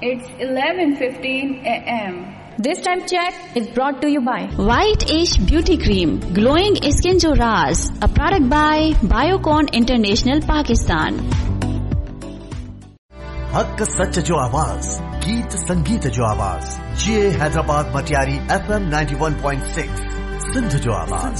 It's 11:15 a.m. This time check is brought to you by White Ash Beauty Cream, Glowing Skin Jo Raaz, a product by Biocon International Pakistan. हक सच जो आवाज, गीत संगीत जो आवाज, ये हैदराबाद मटियारी FM 91.6 सिंध जो आवाज.